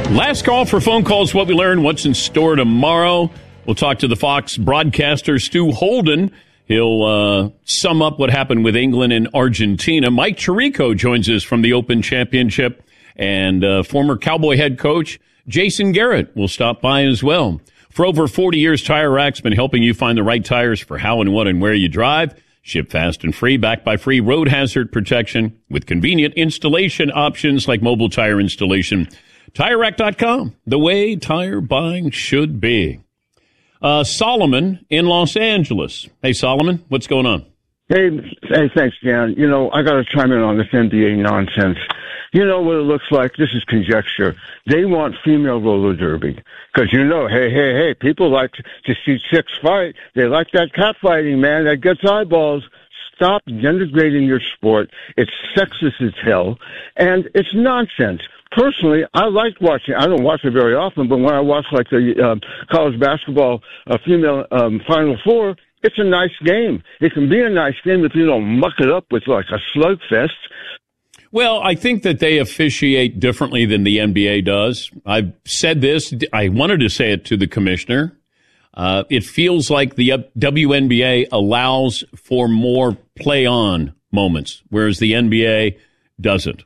Last call for phone calls. What we learned, what's in store tomorrow. We'll talk to the Fox broadcaster, Stu Holden. He'll sum up what happened with England and Argentina. Mike Tirico joins us from the Open Championship. And former Cowboy head coach Jason Garrett will stop by as well. For over 40 years, Tire Rack's been helping you find the right tires for how and what and where you drive. Ship fast and free, backed by free road hazard protection with convenient installation options like mobile tire installation. TireRack.com, the way tire buying should be. Solomon in Los Angeles. Hey, Solomon, what's going on? Hey, thanks, Dan. I got to chime in on this NBA nonsense. You know what it looks like? This is conjecture. They want female roller derby. Because, hey, people like to see chicks fight. They like that catfighting, man. That gets eyeballs. Stop denigrating your sport. It's sexist as hell. And it's nonsense. Personally, I like watching. I don't watch it very often, but when I watch like the college basketball female Final Four, it's a nice game. It can be a nice game if you don't muck it up with like a slugfest. Well, I think that they officiate differently than the NBA does. I've said this. I wanted to say it to the commissioner. It feels like the WNBA allows for more play-on moments, whereas the NBA doesn't.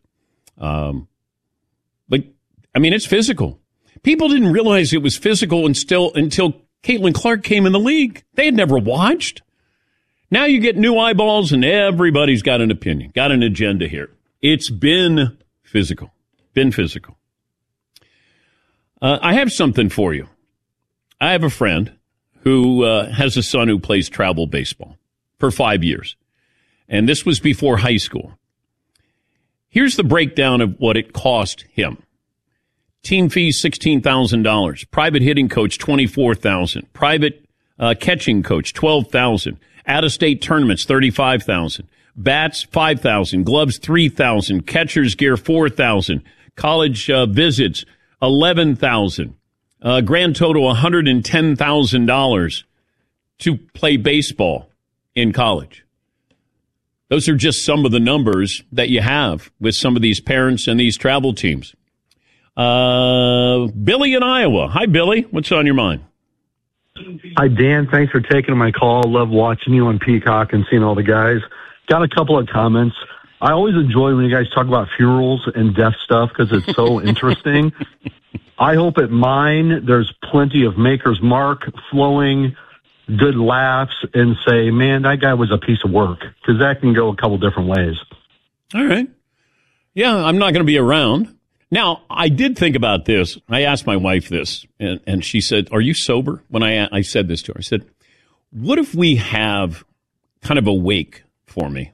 It's physical. People didn't realize it was physical until Caitlin Clark came in the league. They had never watched. Now you get new eyeballs and everybody's got an opinion, got an agenda here. It's been physical. I have something for you. I have a friend who has a son who plays travel baseball for 5 years. And this was before high school. Here's the breakdown of what it cost him. Team fees, $16,000. Private hitting coach, $24,000. Private catching coach, $12,000. Out-of-state tournaments, $35,000. Bats, $5,000. Gloves, $3,000. Catcher's gear, $4,000. College visits, $11,000. Grand total, $110,000 to play baseball in college. Those are just some of the numbers that you have with some of these parents and these travel teams. Billy in Iowa. Hi, Billy. What's on your mind? Hi, Dan. Thanks for taking my call. Love watching you on Peacock and seeing all the guys. Got a couple of comments. I always enjoy when you guys talk about funerals and death stuff because it's so interesting. I hope at mine there's plenty of Maker's Mark flowing, good laughs, and say, man, that guy was a piece of work, because that can go a couple different ways. All right. Yeah, I'm not going to be around. Now, I did think about this. I asked my wife this, and she said, are you sober? When I said this to her, I said, what if we have kind of a wake for me?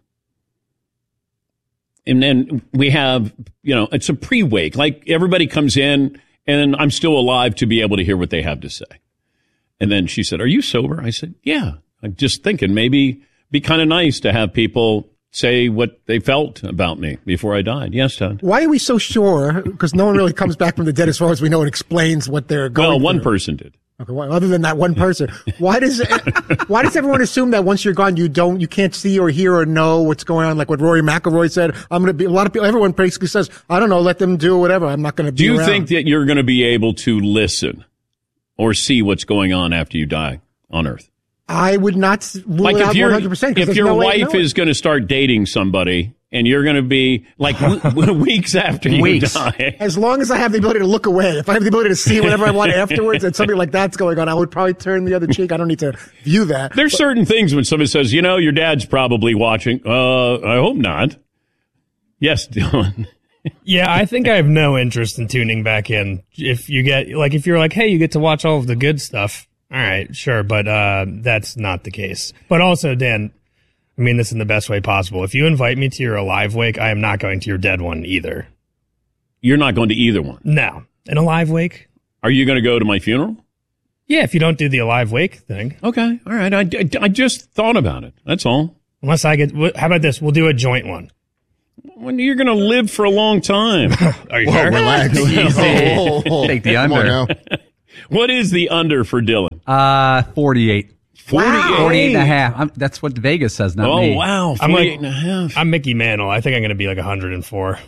And then we have, it's a pre-wake. Like everybody comes in, and I'm still alive to be able to hear what they have to say. And then she said, are you sober? I said, yeah. I'm just thinking maybe be kind of nice to have people say what they felt about me before I died. Yes, Todd. Why are we so sure? Because no one really comes back from the dead as far as we know and explains what they're going through. Well, one person did. Okay, well, other than that one person, why does everyone assume that once you're gone, you can't see or hear or know what's going on? Like what Rory McIlroy said, a lot of people, everyone basically says, I don't know, let them do whatever. I'm not going to be around. Do you think that you're going to be able to listen or see what's going on after you die on Earth? I would not rule it out 100%. If your wife is going to start dating somebody and you're going to be like weeks after you die. As long as I have the ability to look away, if I have the ability to see whatever I want afterwards and something like that's going on, I would probably turn the other cheek. I don't need to view that. There's certain things when somebody says, your dad's probably watching. I hope not. Yes, Dylan. Yeah, I think I have no interest in tuning back in. If you're like, hey, you get to watch all of the good stuff. All right, sure, but that's not the case. But also, Dan, I mean this in the best way possible. If you invite me to your alive wake, I am not going to your dead one either. You're not going to either one? No. An alive wake? Are you going to go to my funeral? Yeah, if you don't do the alive wake thing. Okay, all right. I just thought about it. That's all. Unless how about this? We'll do a joint one. When you're going to live for a long time. Are you sure? Relax. Take the under. What is the under for Dylan? 48. 48. 48 and a half. That's what Vegas says, not me. Oh, wow. 48 and a half. I'm Mickey Mantle. I think I'm going to be like 104.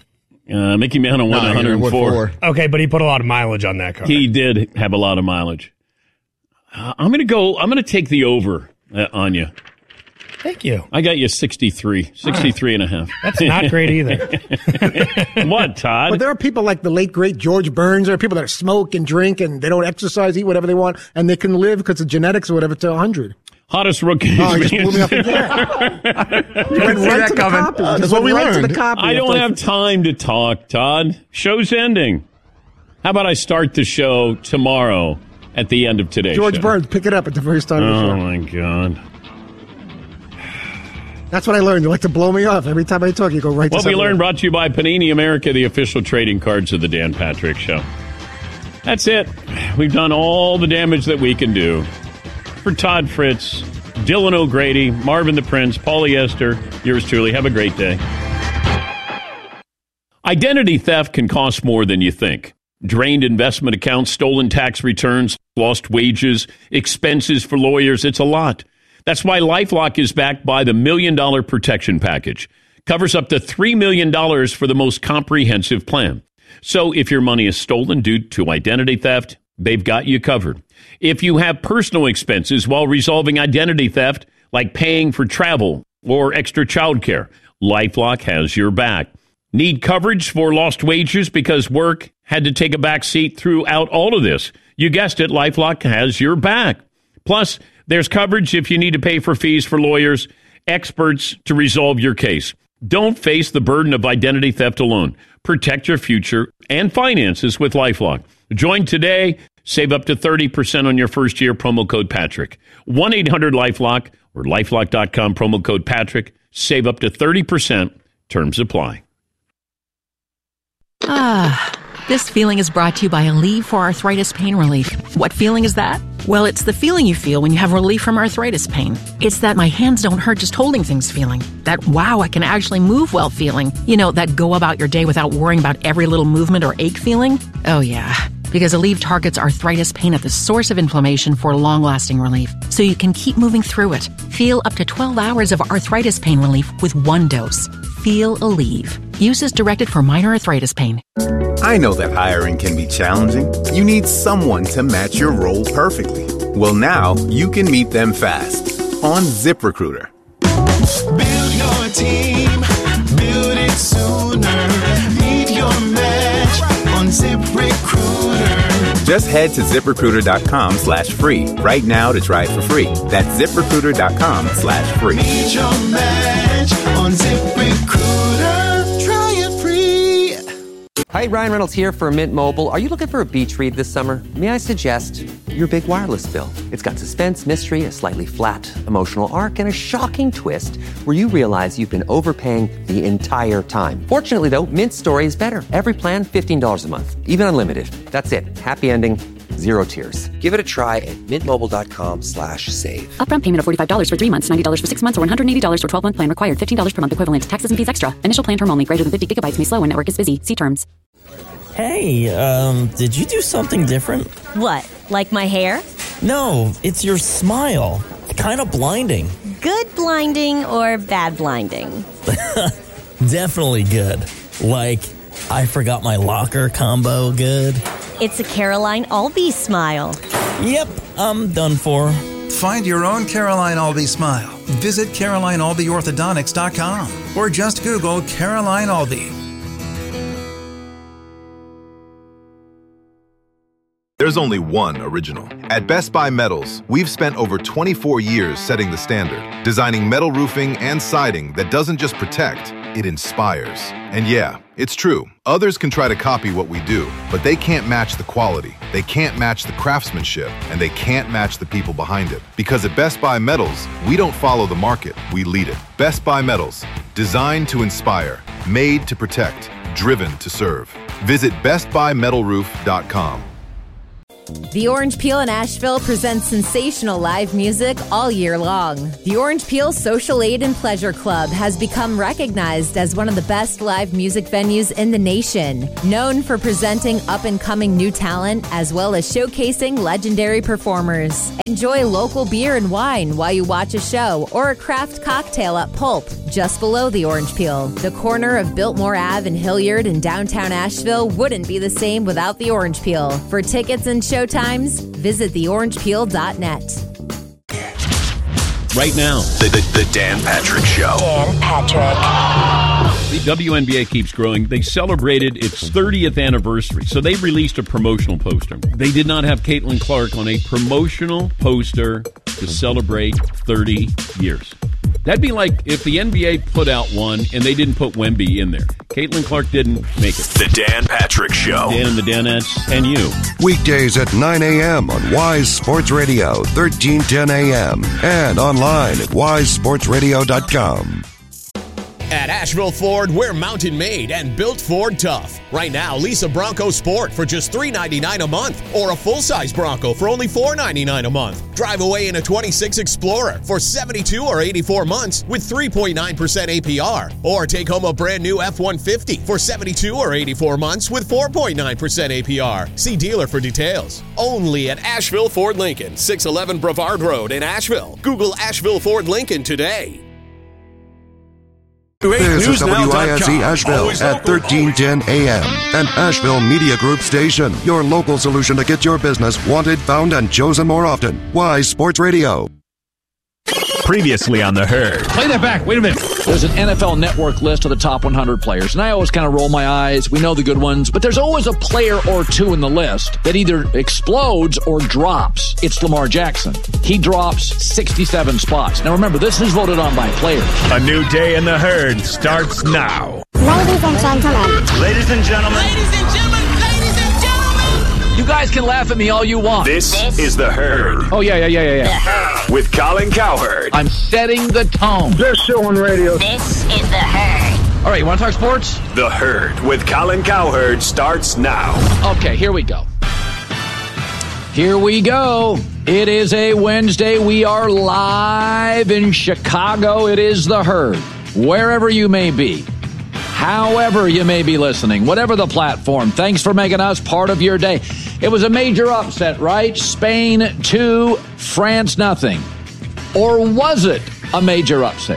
Mickey Mantle won 104. Okay, but he put a lot of mileage on that car. He did have a lot of mileage. I'm going to take the over on you. Thank you. I got you 63 and a half. That's not great either. What, Todd? But there are people like the late, great George Burns. There are people that smoke and drink and they don't exercise, eat whatever they want, and they can live because of genetics or whatever to 100. Hottest rookie. Oh, you just blew me up again. You went right to the copy. That's what we learned. I don't have time to talk, Todd. Show's ending. How about I start the show tomorrow at the end of today's George show? Burns, pick it up at the first time. Oh, my God. That's what I learned. You like to blow me off. Every time I talk, you go right to What we something learned else. brought to you by Panini America, the official trading cards of the Dan Patrick Show. That's it. We've done all the damage that we can do. For Todd Fritz, Dylan O'Grady, Marvin the Prince, Paulie Esther, yours truly. Have a great day. Identity theft can cost more than you think. Drained investment accounts, stolen tax returns, lost wages, expenses for lawyers. It's a lot. That's why LifeLock is backed by the $1 Million Protection Package. Covers up to $3 million for the most comprehensive plan. So if your money is stolen due to identity theft, they've got you covered. If you have personal expenses while resolving identity theft, like paying for travel or extra childcare, LifeLock has your back. Need coverage for lost wages because work had to take a back seat throughout all of this? You guessed it, LifeLock has your back. Plus, there's coverage if you need to pay for fees for lawyers, experts to resolve your case. Don't face the burden of identity theft alone. Protect your future and finances with LifeLock. Join today. Save up to 30% on your first year. Promo code Patrick. 1-800-LifeLock or LifeLock.com. Promo code Patrick. Save up to 30%. Terms apply. This feeling is brought to you by Aleve for arthritis pain relief. What feeling is that? Well, it's the feeling you feel when you have relief from arthritis pain. It's that my hands don't hurt just holding things feeling. That wow, I can actually move well feeling. You know, that go about your day without worrying about every little movement or ache feeling. Oh yeah, because Aleve targets arthritis pain at the source of inflammation for long-lasting relief, so you can keep moving through it. Feel up to 12 hours of arthritis pain relief with one dose. Feel Aleve. Use is directed for minor arthritis pain. I know that hiring can be challenging. You need someone to match your role perfectly. Well, now you can meet them fast on ZipRecruiter. Build your team, build it sooner. Meet your match on ZipRecruiter. Just head to ZipRecruiter.com/free right now to try it for free. That's ZipRecruiter.com/free. Meet your match on ZipRecruiter. Try it free. Hi, Ryan Reynolds here for Mint Mobile. Are you looking for a beach read this summer? May I suggest your big wireless bill? It's got suspense, mystery, a slightly flat, emotional arc, and a shocking twist where you realize you've been overpaying the entire time. Fortunately, though, Mint's story is better. Every plan, $15 a month. Even unlimited. That's it. Happy ending. Zero tears. Give it a try at mintmobile.com/save. Upfront payment of $45 for 3 months, $90 for 6 months, or $180 for 12-month plan required. $15 per month equivalent. Taxes and fees extra. Initial plan term only. Greater than 50 gigabytes may slow when network is busy. See terms. Hey, did you do something different? What, like my hair? No, it's your smile. Kind of blinding. Good blinding or bad blinding? Definitely good. Like, I forgot my locker combo good. It's a Caroline Albee smile. Yep, I'm done for. Find your own Caroline Albee smile. Visit CarolineAlbeeOrthodontics.com or just Google Caroline Albee. There's only one original. At Best Buy Metals, we've spent over 24 years setting the standard, designing metal roofing and siding that doesn't just protect, it inspires. And yeah, it's true. Others can try to copy what we do, but they can't match the quality, they can't match the craftsmanship, and they can't match the people behind it. Because at Best Buy Metals, we don't follow the market, we lead it. Best Buy Metals, designed to inspire, made to protect, driven to serve. Visit BestBuyMetalRoof.com. The Orange Peel in Asheville presents sensational live music all year long. The Orange Peel Social Aid and Pleasure Club has become recognized as one of the best live music venues in the nation, known for presenting up-and-coming new talent as well as showcasing legendary performers. Enjoy local beer and wine while you watch a show or a craft cocktail at Pulp, just below the Orange Peel. The corner of Biltmore Ave and Hilliard in downtown Asheville wouldn't be the same without the Orange Peel. For tickets and showtimes, visit theorangepeel.net. Right now, the Dan Patrick Show. Dan Patrick. The WNBA keeps growing. They celebrated its 30th anniversary, so they released a promotional poster. They did not have Caitlin Clark on a promotional poster to celebrate 30 years. That'd be like if the NBA put out one and they didn't put Wemby in there. Caitlin Clark didn't make it. The Dan Patrick Show. Dan and the Danettes and you. Weekdays at 9 a.m. on Wise Sports Radio, 1310 a.m. and online at wisesportsradio.com. At Asheville Ford, we're mountain made and built Ford tough. Right now, lease a Bronco Sport for just $399 a month or a full-size Bronco for only $499 a month. Drive away in a 26 Explorer for 72 or 84 months with 3.9% APR. Or take home a brand new F-150 for 72 or 84 months with 4.9% APR. See dealer for details. Only at Asheville Ford Lincoln, 611 Brevard Road in Asheville. Google Asheville Ford Lincoln today. This is WISE Asheville at 1310 a.m. and Asheville Media Group Station. Your local solution to get your business wanted, found, and chosen more often. Wise Sports Radio. Previously on The Herd. Play that back. Wait a minute. There's an NFL Network list of the top 100 players, and I always kind of roll my eyes. We know the good ones, but there's always a player or two in the list that either explodes or drops. It's Lamar Jackson. He drops 67 spots. Now remember, this is voted on by players. A new day in The Herd starts now. Ladies and gentlemen. Ladies and gentlemen. Ladies and gentlemen. Ladies and gentlemen. You guys can laugh at me all you want. This is The Herd. Oh, yeah. With Colin Cowherd. I'm setting the tone. This show on radio. This is The Herd. All right, you want to talk sports? The Herd with Colin Cowherd starts now. Okay, here we go. It is a Wednesday. We are live in Chicago. It is The Herd. Wherever you may be, however you may be listening, whatever the platform, thanks for making us part of your day. It was a major upset, right? Spain 2, France nothing. Or was it a major upset?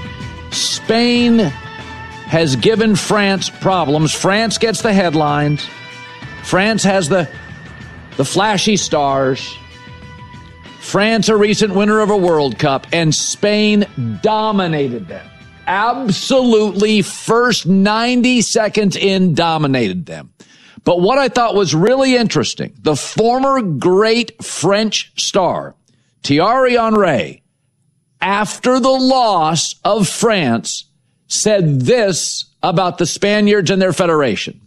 Spain has given France problems. France gets the headlines. France has the flashy stars. France, a recent winner of a World Cup, and Spain dominated them. Absolutely, first 90 seconds in, dominated them. But what I thought was really interesting, the former great French star, Thierry Henry, after the loss of France, said this about the Spaniards and their federation.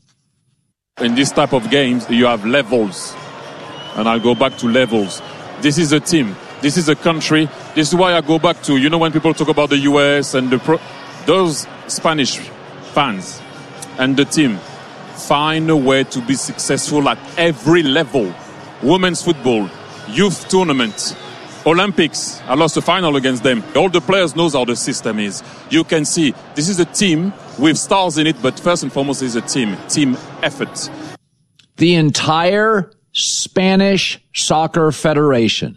In this type of games, you have levels. And I'll go back to levels. This is a team. This is a country. This is why I go back to, when people talk about the U.S. and those Spanish fans and the team find a way to be successful at every level. Women's football, youth tournament, Olympics. I lost the final against them. All the players knows how the system is. You can see this is a team with stars in it, but first and foremost is a team effort. The entire Spanish Soccer Federation,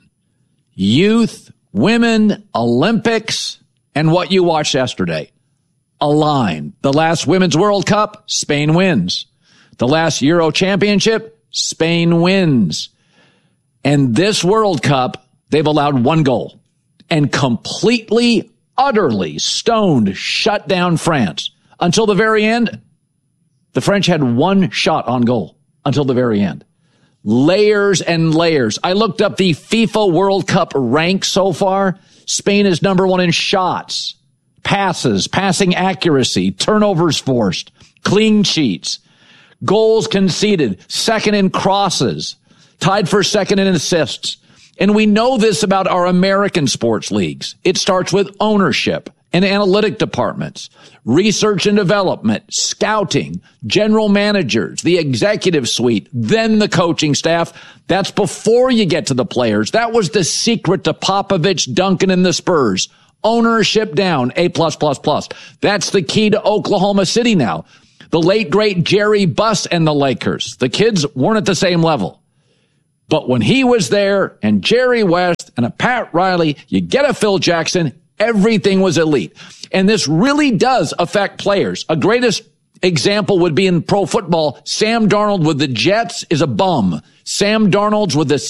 youth, women, Olympics, and what you watched yesterday align. The last Women's World Cup, Spain wins. The last Euro Championship, Spain wins. And this World Cup, they've allowed one goal and completely, utterly stoned, shut down France. Until the very end, the French had one shot on goal until the very end. Layers and layers. I looked up the FIFA World Cup rank so far. Spain is number one in shots, passes, passing accuracy, turnovers forced, clean sheets, goals conceded, second in crosses, tied for second in assists. And we know this about our American sports leagues. It starts with ownership and analytic departments, research and development, scouting, general managers, the executive suite, then the coaching staff. That's before you get to the players. That was the secret to Popovich, Duncan, and the Spurs. Ownership down, A+++. That's the key to Oklahoma City now. The late, great Jerry Buss and the Lakers. The kids weren't at the same level. But when he was there, and Jerry West and a Pat Riley, you get a Phil Jackson, everything was elite. And this really does affect players. A greatest example would be in pro football. Sam Darnold with the Jets is a bum. Sam Darnold with the